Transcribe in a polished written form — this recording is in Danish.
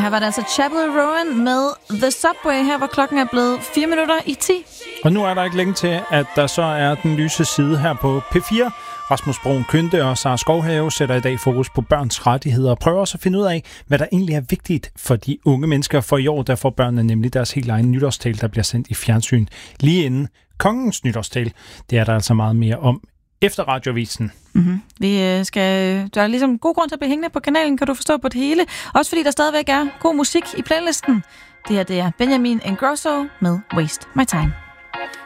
Her var det altså Chapel Rowan med The Subway, her hvor klokken er blevet 10:04. Og nu er der ikke længe til, at der så er den lyse side her på P4. Rasmus Broen Kynde og Sara Skovhave sætter i dag fokus på børns rettigheder og prøver også at finde ud af, hvad der egentlig er vigtigt for de unge mennesker. For i år, der får børnene nemlig deres helt egen nytårstale, der bliver sendt i fjernsyn lige inden kongens nytårstale. Det er der altså meget mere om efter Radioavisen. Mm-hmm. Der er ligesom god grund til at blive hængende på kanalen, kan du forstå, på det hele. Også fordi der stadigvæk er god musik i playlisten. Det her, det er Benjamin Ingrosso med Waste My Time.